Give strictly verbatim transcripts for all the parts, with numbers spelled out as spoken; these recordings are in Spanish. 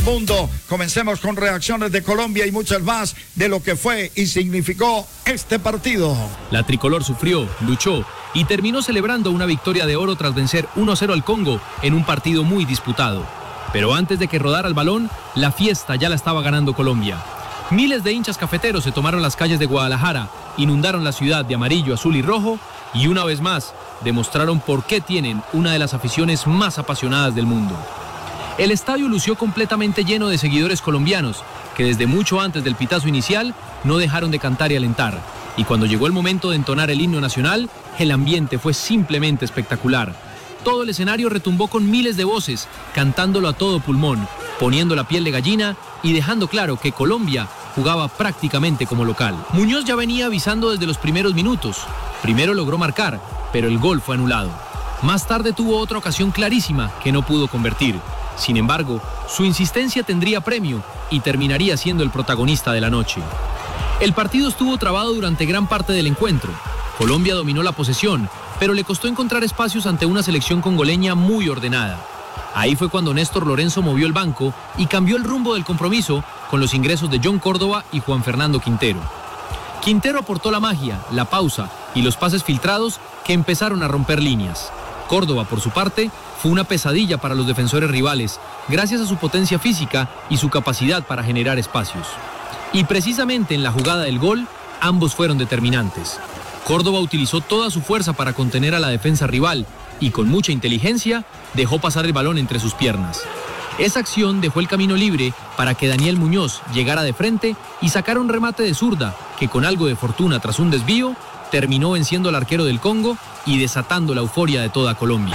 Mundo. Comencemos con reacciones de Colombia y muchas más de lo que fue y significó este partido. La tricolor sufrió, luchó y terminó celebrando una victoria de oro tras vencer uno a cero al Congo en un partido muy disputado. Pero antes de que rodara el balón, la fiesta ya la estaba ganando Colombia. Miles de hinchas cafeteros se tomaron las calles de Guadalajara, inundaron la ciudad de amarillo, azul y rojo y una vez más demostraron por qué tienen una de las aficiones más apasionadas del mundo. El estadio lució completamente lleno de seguidores colombianos que desde mucho antes del pitazo inicial no dejaron de cantar y alentar. Y cuando llegó el momento de entonar el himno nacional, el ambiente fue simplemente espectacular. Todo el escenario retumbó con miles de voces, cantándolo a todo pulmón, poniendo la piel de gallina y dejando claro que Colombia jugaba prácticamente como local. Muñoz ya venía avisando desde los primeros minutos. Primero logró marcar, pero el gol fue anulado. Más tarde tuvo otra ocasión clarísima que no pudo convertir. Sin embargo, su insistencia tendría premio y terminaría siendo el protagonista de la noche. El partido estuvo trabado durante gran parte del encuentro. Colombia dominó la posesión, pero le costó encontrar espacios ante una selección congoleña muy ordenada. Ahí fue cuando Néstor Lorenzo movió el banco y cambió el rumbo del compromiso con los ingresos de John Córdoba y Juan Fernando Quintero. Quintero aportó la magia, la pausa y los pases filtrados que empezaron a romper líneas. Córdoba, por su parte, fue una pesadilla para los defensores rivales, gracias a su potencia física y su capacidad para generar espacios. Y precisamente en la jugada del gol, ambos fueron determinantes. Córdoba utilizó toda su fuerza para contener a la defensa rival y con mucha inteligencia dejó pasar el balón entre sus piernas. Esa acción dejó el camino libre para que Daniel Muñoz llegara de frente y sacara un remate de zurda que con algo de fortuna tras un desvío terminó venciendo al arquero del Congo y desatando la euforia de toda Colombia.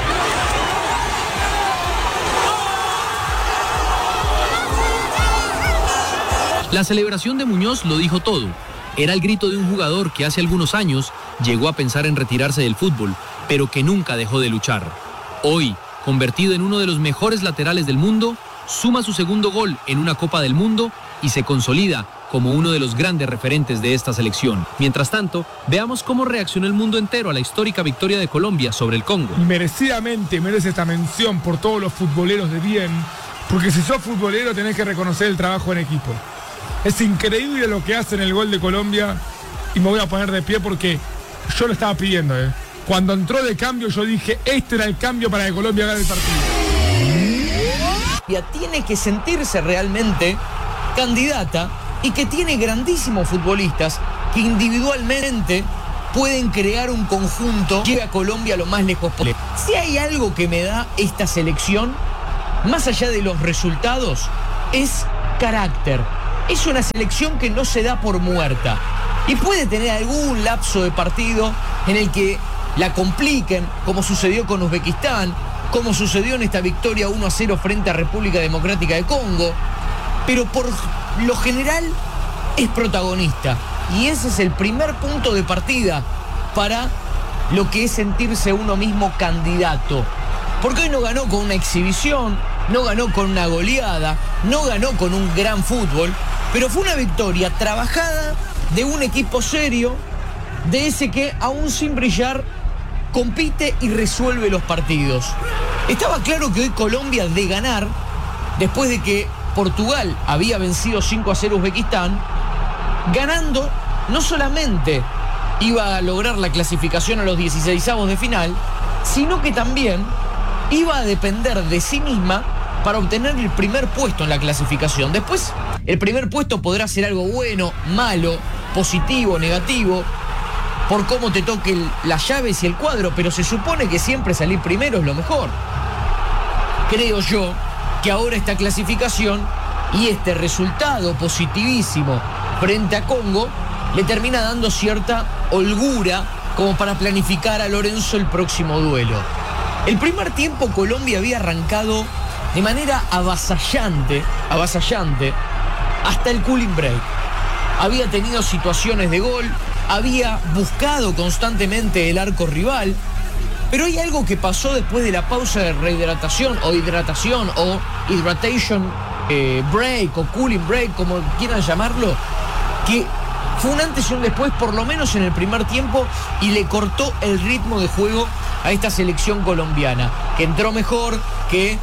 La celebración de Muñoz lo dijo todo. Era el grito de un jugador que hace algunos años llegó a pensar en retirarse del fútbol, pero que nunca dejó de luchar. Hoy, convertido en uno de los mejores laterales del mundo, suma su segundo gol en una Copa del Mundo y se consolida como uno de los grandes referentes de esta selección. Mientras tanto, veamos cómo reaccionó el mundo entero a la histórica victoria de Colombia sobre el Congo. Merecidamente merece esta mención por todos los futboleros de bien, porque si sos futbolero tenés que reconocer el trabajo en equipo. Es increíble lo que hace en el gol de Colombia y me voy a poner de pie porque yo lo estaba pidiendo. ¿eh? Cuando entró de cambio yo dije, este era el cambio para que Colombia gane el partido. Tiene que sentirse realmente candidata y que tiene grandísimos futbolistas que individualmente pueden crear un conjunto que lleve a Colombia lo más lejos posible. Si hay algo que me da esta selección, más allá de los resultados, es carácter. Es una selección que no se da por muerta y puede tener algún lapso de partido en el que la compliquen, como sucedió con Uzbekistán, como sucedió en esta victoria uno a cero frente a República Democrática de Congo, pero por lo general es protagonista y ese es el primer punto de partida para lo que es sentirse uno mismo candidato. Porque hoy no ganó con una exhibición, no ganó con una goleada, no ganó con un gran fútbol, pero fue una victoria trabajada de un equipo serio, de ese que aún sin brillar compite y resuelve los partidos. Estaba claro que hoy Colombia, de ganar, después de que Portugal había vencido cinco a cero a Uzbekistán, ganando no solamente iba a lograr la clasificación a los dieciseisavos de final, sino que también iba a depender de sí misma para obtener el primer puesto en la clasificación. Después, el primer puesto podrá ser algo bueno, malo, positivo, negativo, por cómo te toque el, las llaves y el cuadro, pero se supone que siempre salir primero es lo mejor. Creo yo que ahora esta clasificación y este resultado positivísimo frente a Congo le termina dando cierta holgura como para planificar a Lorenzo el próximo duelo. El primer tiempo Colombia había arrancado de manera avasallante, avasallante, hasta el cooling break. Había tenido situaciones de gol, había buscado constantemente el arco rival, pero hay algo que pasó después de la pausa de rehidratación o hidratación o hydration eh, break o cooling break, como quieran llamarlo, que fue un antes y un después, por lo menos en el primer tiempo, y le cortó el ritmo de juego a esta selección colombiana, que entró mejor, que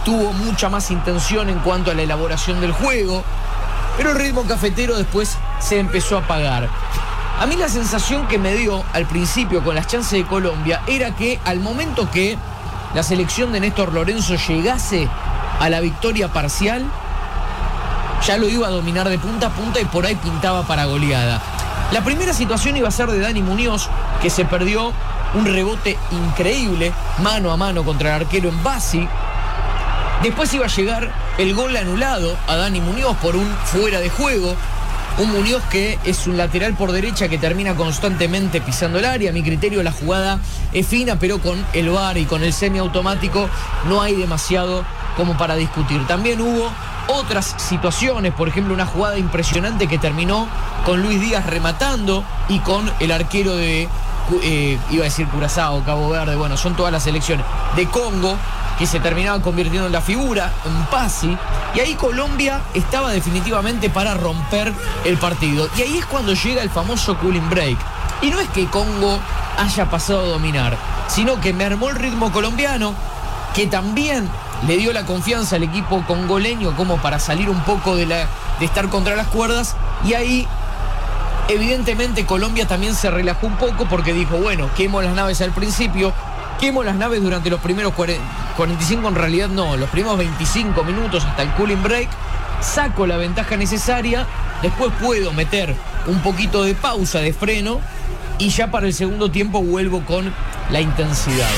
tuvo mucha más intención en cuanto a la elaboración del juego, pero el ritmo cafetero después se empezó a apagar. A mí la sensación que me dio al principio con las chances de Colombia era que al momento que la selección de Néstor Lorenzo llegase a la victoria parcial, ya lo iba a dominar de punta a punta y por ahí pintaba para goleada. La primera situación iba a ser de Dani Muñoz, que se perdió un rebote increíble, mano a mano contra el arquero en Bassi. Después iba a llegar el gol anulado a Dani Muñoz por un fuera de juego. Un Muñoz que es un lateral por derecha que termina constantemente pisando el área. A mi criterio la jugada es fina, pero con el V A R y con el semiautomático no hay demasiado como para discutir. También hubo otras situaciones, por ejemplo una jugada impresionante que terminó con Luis Díaz rematando y con el arquero de, eh, iba a decir Curazao, Cabo Verde, bueno, son todas las selecciones, de Congo, que se terminaba convirtiendo en la figura, en Pasi, y ahí Colombia estaba definitivamente para romper el partido. Y ahí es cuando llega el famoso cooling break. Y no es que Congo haya pasado a dominar, sino que me armó el ritmo colombiano, que también le dio la confianza al equipo congoleño como para salir un poco de, la, de estar contra las cuerdas, y ahí evidentemente Colombia también se relajó un poco porque dijo, bueno, quemo las naves al principio, quemo las naves durante los primeros cuarenta, cuarenta y cinco, en realidad no, los primeros veinticinco minutos hasta el cooling break, saco la ventaja necesaria, después puedo meter un poquito de pausa, de freno, y ya para el segundo tiempo vuelvo con la intensidad.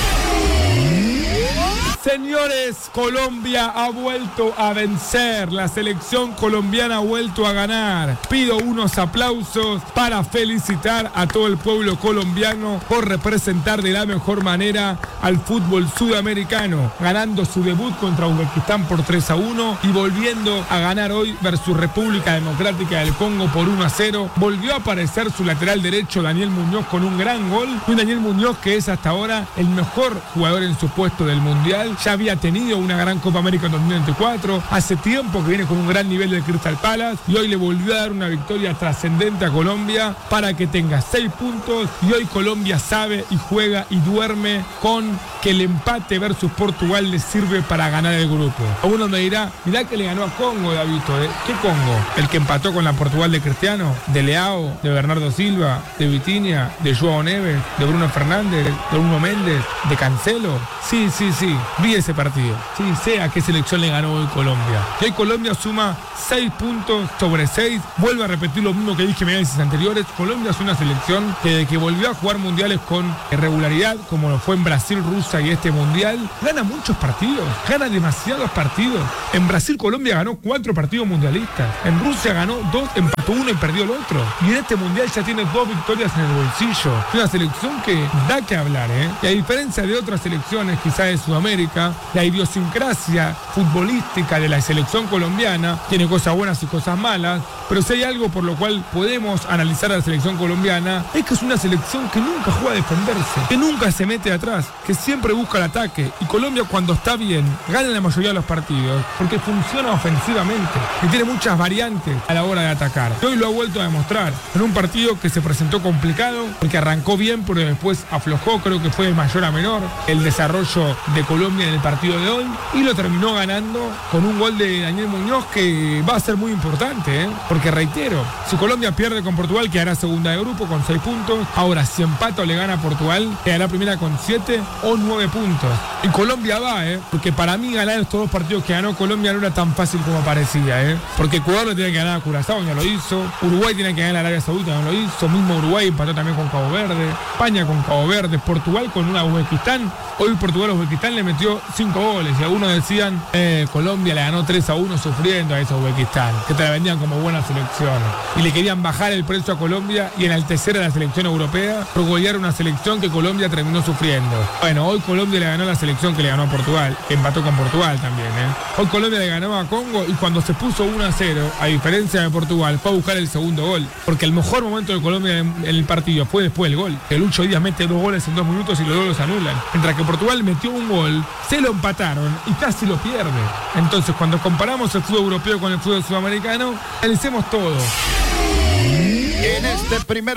Señores, Colombia ha vuelto a vencer, la selección colombiana ha vuelto a ganar. Pido unos aplausos para felicitar a todo el pueblo colombiano por representar de la mejor manera al fútbol sudamericano, ganando su debut contra Uzbekistán por tres a uno y volviendo a ganar hoy versus República Democrática del Congo por uno a cero. Volvió a aparecer su lateral derecho Daniel Muñoz con un gran gol, un Daniel Muñoz que es hasta ahora el mejor jugador en su puesto del Mundial. Ya había tenido una gran Copa América en dos mil veinticuatro, hace tiempo que viene con un gran nivel del Crystal Palace y hoy le volvió a dar una victoria trascendente a Colombia para que tenga seis puntos, y hoy Colombia sabe y juega y duerme con que el empate versus Portugal le sirve para ganar el grupo. Uno me dirá, mirá que le ganó a Congo, Davito, ¿eh? ¿Qué Congo? El que empató con la Portugal de Cristiano, de Leao, de Bernardo Silva, de Vitinha, de Joao Neves, de Bruno Fernández, de Bruno Méndez, de Cancelo. Sí, sí, sí, vi ese partido. Sí, sé a qué selección le ganó hoy Colombia. Y hoy Colombia suma seis puntos sobre seis. Vuelvo a repetir lo mismo que dije en meses anteriores. Colombia es una selección que desde que volvió a jugar mundiales con regularidad, como lo fue en Brasil, Rusia y este mundial, gana muchos partidos, gana demasiados partidos. En Brasil Colombia ganó cuatro partidos mundialistas. En Rusia ganó dos, empató uno y perdió el otro. Y en este mundial ya tiene dos victorias en el bolsillo. Es una selección que da que hablar, ¿eh? Y a diferencia de otras selecciones, quizás de Sudamérica, la idiosincrasia futbolística de la selección colombiana tiene cosas buenas y cosas malas, pero si hay algo por lo cual podemos analizar a la selección colombiana, es que es una selección que nunca juega a defenderse, que nunca se mete atrás, que siempre busca el ataque. Y Colombia, cuando está bien, gana la mayoría de los partidos porque funciona ofensivamente y tiene muchas variantes a la hora de atacar. Y hoy lo ha vuelto a demostrar en un partido que se presentó complicado, porque arrancó bien pero después aflojó, creo que fue de mayor a menor el desarrollo de Colombia en el partido de hoy, y lo terminó ganando con un gol de Daniel Muñoz que va a ser muy importante, ¿eh? Porque reitero, si Colombia pierde con Portugal quedará segunda de grupo con seis puntos. Ahora, si empata o le gana a Portugal, quedará primera con siete o nueve puntos. Y Colombia va, ¿eh? Porque para mí ganar estos dos partidos que ganó Colombia no era tan fácil como parecía, ¿eh? Porque Ecuador le tiene que ganar a Curazao, ya lo hizo. Uruguay tiene que ganar a Arabia Saudita, no lo hizo. Mismo Uruguay empató también con Cabo Verde. España con Cabo Verde. Portugal con una Uzbekistán. Hoy Portugal a Uzbekistán le metió cinco goles y algunos decían, eh, Colombia le ganó tres a uno sufriendo a esa Uzbekistán, que te la vendían como buena selección. Y le querían bajar el precio a Colombia y enaltecer a la selección europea por golear una selección que Colombia terminó sufriendo. Bueno, hoy Colombia le ganó a la selección que le ganó a Portugal, que empató con Portugal también, ¿eh? Hoy Colombia le ganó a Congo y cuando se puso uno a cero, a diferencia de Portugal, fue a buscar el segundo gol. Porque el mejor momento de Colombia en el partido fue después del gol. El Lucho Díaz mete dos goles en dos minutos y los dos los anulan. Mientras que Portugal metió un gol, se lo empataron y casi lo pierde. Entonces, cuando comparamos el fútbol europeo con el fútbol sudamericano, analicemos todo. En este primer